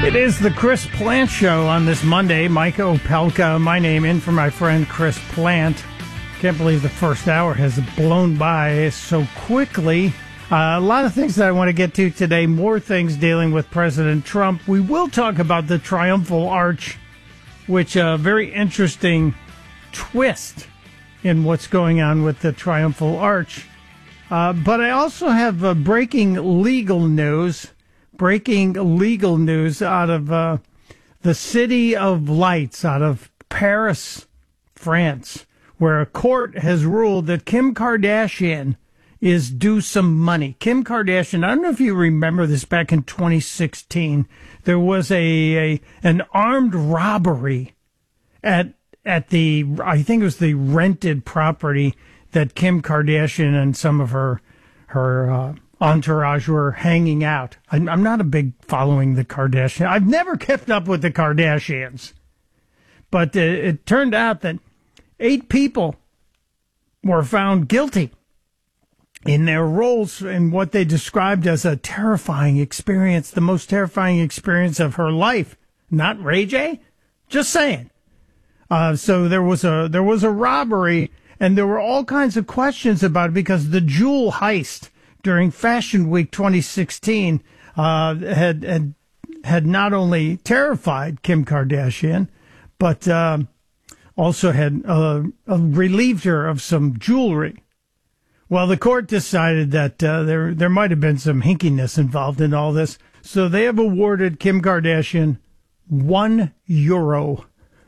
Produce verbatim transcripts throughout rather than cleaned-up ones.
It is the Chris Plant Show on this Monday. Mike Opelka, my name, in for my friend Chris Plant. Can't believe the first hour has blown by so quickly. Uh, a lot of things that I want to get to today, more things dealing with President Trump. We will talk about the Triumphal Arch, which a uh, very interesting twist in what's going on with the Triumphal Arch. Uh, but I also have uh, breaking legal news. Breaking legal news out of uh, the City of Lights, out of Paris, France, where a court has ruled that Kim Kardashian is due some money. Kim Kardashian, I don't know if you remember this, back in twenty sixteen, there was a, a an armed robbery at at the, I think it was the rented property that Kim Kardashian and some of her her uh, entourage were hanging out. I'm, I'm not a big following the Kardashians. I've never kept up with the Kardashians. But uh, it turned out that eight people were found guilty in their roles in what they described as a terrifying experience, the most terrifying experience of her life. Not Ray J? Just saying. Uh, so there was a there was a robbery, and there were all kinds of questions about it because the jewel heist during Fashion Week twenty sixteen uh, had, had had not only terrified Kim Kardashian, but uh, also had uh, relieved her of some jewelry. Well, the court decided that uh, there there might have been some hinkiness involved in all this, so they have awarded Kim Kardashian one euro.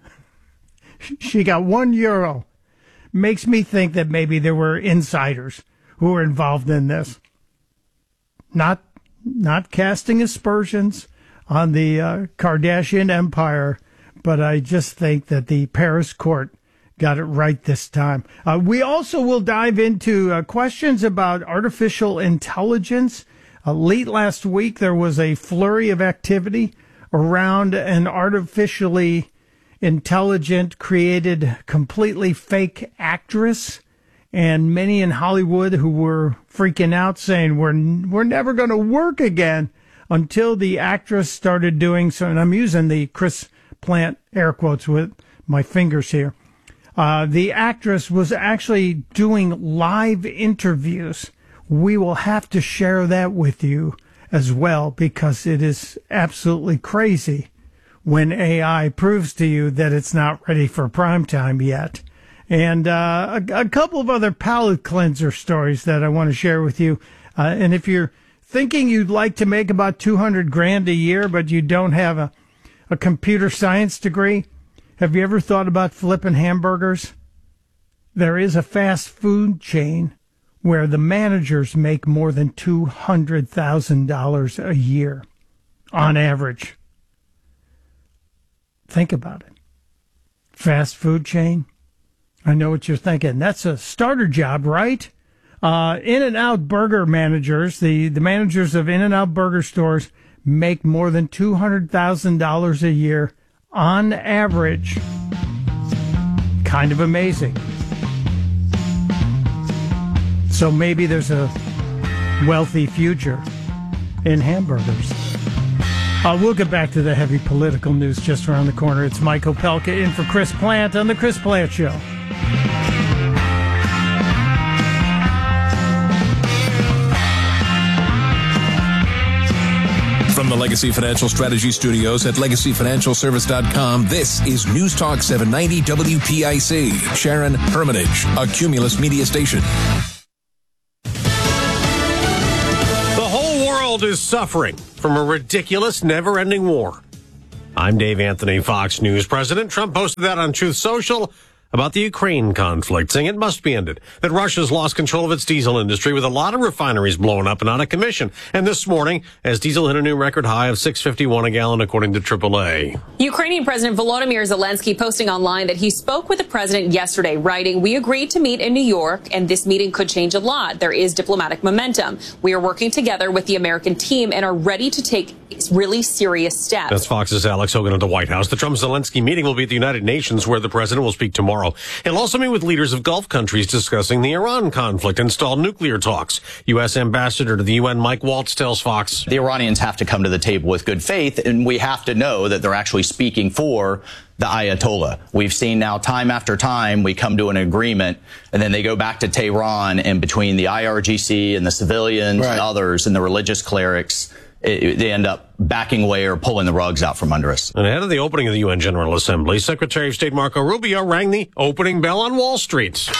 She got one euro. Makes me think that maybe there were insiders who were involved in this. Not not casting aspersions on the uh, Kardashian empire, but I just think that the Paris court got it right this time. Uh, we also will dive into uh, questions about artificial intelligence. Uh, late last week, there was a flurry of activity around an artificially intelligent, created, completely fake actress, and many in Hollywood who were freaking out, saying we're we're never going to work again until the actress started doing so. And I'm using the Chris Plant air quotes with my fingers here. Uh, the actress was actually doing live interviews. We will have to share that with you as well, because it is absolutely crazy when A I proves to you that it's not ready for prime time yet. And uh, a, a couple of other palate cleanser stories that I want to share with you. Uh, and if you're thinking you'd like to make about two hundred grand a year, but you don't have a, a computer science degree, have you ever thought about flipping hamburgers? There is a fast food chain where the managers make more than two hundred thousand dollars a year on average. Think about it. Fast food chain. I know what you're thinking. That's a starter job, right? Uh, In-N-Out Burger managers, the, the managers of In-N-Out Burger stores make more than two hundred thousand dollars a year on average. Kind of amazing. So maybe there's a wealthy future in hamburgers. Uh, we'll get back to the heavy political news just around the corner. It's Mike Opelka in for Chris Plant on the Chris Plant Show. From the Legacy Financial Strategy Studios at legacy financial service dot com, this is News Talk seven ninety W P I C. Sharon Hermitage, a Cumulus media station. The whole world is suffering from a ridiculous, never-ending war. I'm Dave Anthony, Fox News. President Trump posted that on Truth Social about the Ukraine conflict, saying it must be ended, that Russia's lost control of its diesel industry with a lot of refineries blowing up and out of commission. And this morning, as diesel hit a new record high of six fifty-one a gallon, according to triple A. Ukrainian President Volodymyr Zelensky posting online that he spoke with the president yesterday, writing, "We agreed to meet in New York, and this meeting could change a lot. There is diplomatic momentum. We are working together with the American team and are ready to take really serious steps. That's Fox's Alex Hogan at the White House. The Trump-Zelensky meeting will be at the United Nations, where the president will speak tomorrow. He'll also meet with leaders of Gulf countries discussing the Iran conflict and stall nuclear talks. U S Ambassador to the U N Mike Waltz tells Fox. The Iranians have to come to the table with good faith, and we have to know that they're actually speaking for the Ayatollah. We've seen now time after time we come to an agreement, and then they go back to Tehran, and between the I R G C and the civilians right. and others and the religious clerics, it, they end up backing away or pulling the rugs out from under us. And ahead of the opening of the U N General Assembly, Secretary of State Marco Rubio rang the opening bell on Wall Street.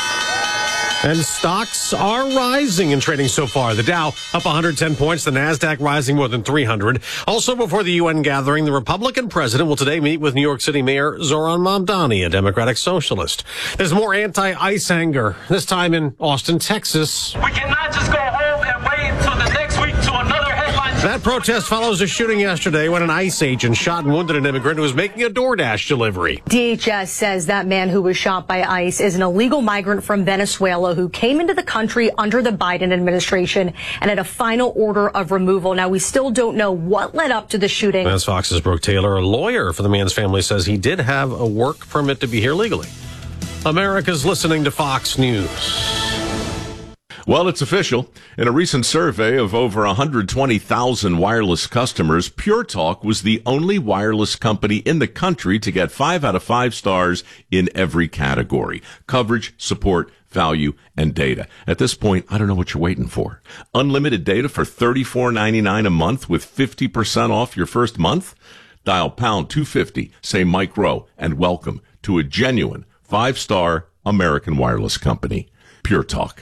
And stocks are rising in trading so far. The Dow up one hundred ten points, the NASDAQ rising more than three hundred. Also before the U N gathering, the Republican president will today meet with New York City Mayor Zoran Mamdani, a Democratic socialist. There's more anti-ICE anger, this time in Austin, Texas. We cannot just go home and wait until the next week to another headline. That protest follows a shooting yesterday when an ICE agent shot and wounded an immigrant who was making a DoorDash delivery. D H S says that man who was shot by ICE is an illegal migrant from Venezuela who came into the country under the Biden administration and had a final order of removal. Now, we still don't know what led up to the shooting. That's Fox's Brooke Taylor. A lawyer for the man's family says he did have a work permit to be here legally. America's listening to Fox News. Well, it's official. In a recent survey of over one hundred twenty thousand wireless customers, Pure Talk was the only wireless company in the country to get five out of five stars in every category: coverage, support, value, and data. At this point, I don't know what you're waiting for. Unlimited data for thirty-four ninety-nine a month with fifty percent off your first month? Dial pound two fifty, say Mike Rowe, and welcome to a genuine five-star American wireless company. Pure Talk.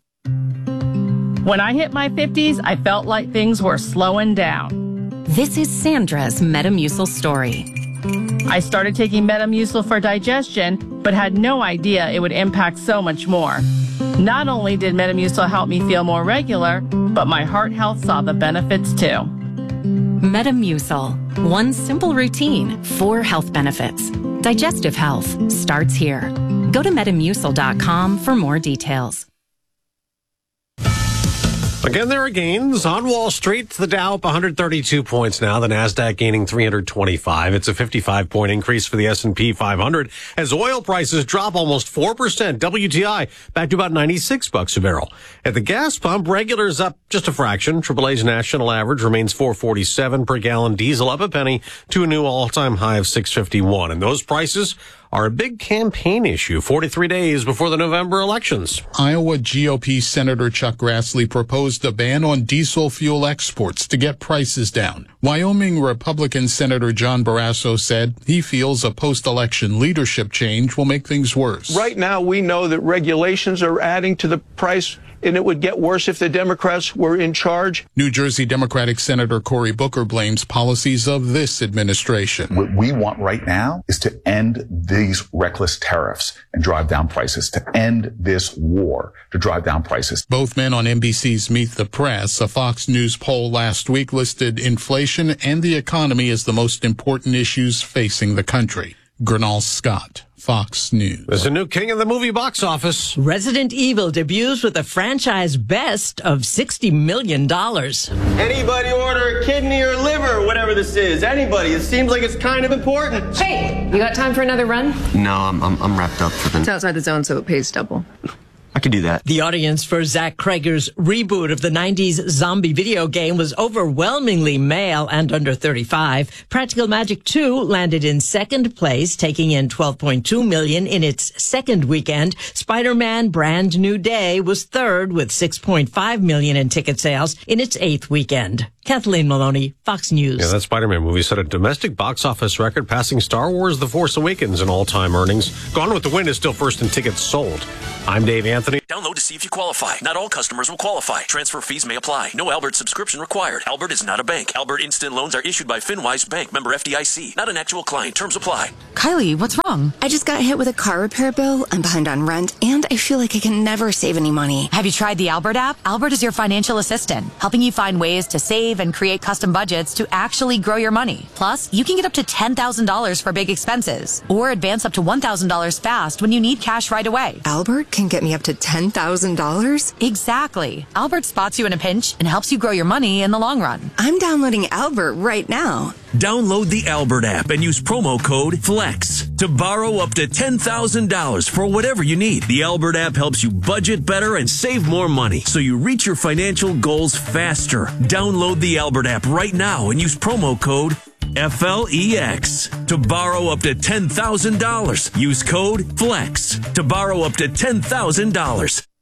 When I hit my fifties, I felt like things were slowing down. This is Sandra's Metamucil story. I started taking Metamucil for digestion, but had no idea it would impact so much more. Not only did Metamucil help me feel more regular, but my heart health saw the benefits too. Metamucil. One simple routine, four health benefits. Digestive health starts here. Go to metamucil dot com for more details. Again, there are gains on Wall Street. The Dow up one hundred thirty-two points now. The NASDAQ gaining three hundred twenty-five. It's a fifty-five point increase for the S and P five hundred as oil prices drop almost four percent. W T I back to about ninety-six bucks a barrel. At the gas pump, regular's up just a fraction. triple A's national average remains four forty-seven per gallon. Diesel up a penny to a new all-time high of six fifty-one. And those prices are a big campaign issue forty-three days before the November elections. Iowa G O P Senator Chuck Grassley proposed a ban on diesel fuel exports to get prices down. Wyoming Republican Senator John Barrasso said he feels a post-election leadership change will make things worse. Right now, we know that regulations are adding to the price, and it would get worse if the Democrats were in charge. New Jersey Democratic Senator Cory Booker blames policies of this administration. What we want right now is to end these reckless tariffs and drive down prices, to end this war, to drive down prices. Both men on N B C's Meet the Press. A Fox News poll last week listed inflation and the economy as the most important issues facing the country. Gernal Scott, Fox News. There's a new king of the movie box office. Resident Evil debuts with a franchise best of sixty million dollars. Anybody order a kidney or liver, whatever this is? Anybody. It seems like it's kind of important. Hey, you got time for another run? No, I'm, I'm, I'm wrapped up for the... It's outside the zone, so it pays double. I could do that. The audience for Zach Krager's reboot of the nineties zombie video game was overwhelmingly male and under thirty-five. Practical Magic two landed in second place, taking in twelve point two million dollars in its second weekend. Spider-Man Brand New Day was third with six point five million dollars in ticket sales in its eighth weekend. Kathleen Maloney, Fox News. Yeah, that Spider-Man movie set a domestic box office record, passing Star Wars The Force Awakens in all-time earnings. Gone with the Wind is still first in tickets sold. I'm Dave Anthony. Download to see if you qualify. Not all customers will qualify. Transfer fees may apply. No Albert subscription required. Albert is not a bank. Albert Instant Loans are issued by FinWise Bank, member F D I C. Not an actual client. Terms apply. Kylie, what's wrong? I just got hit with a car repair bill. I'm behind on rent, and I feel like I can never save any money. Have you tried the Albert app? Albert is your financial assistant, helping you find ways to save and create custom budgets to actually grow your money. Plus, you can get up to ten thousand dollars for big expenses, or advance up to one thousand dollars fast when you need cash right away. Albert can get me up to ten ten thousand dollars? Exactly. Albert spots you in a pinch and helps you grow your money in the long run. I'm downloading Albert right now. Download the Albert app and use promo code FLEX to borrow up to ten thousand dollars for whatever you need. The Albert app helps you budget better and save more money so you reach your financial goals faster. Download the Albert app right now and use promo code F L E X to borrow up to ten thousand dollars. Use code FLEX to borrow up to ten thousand dollars.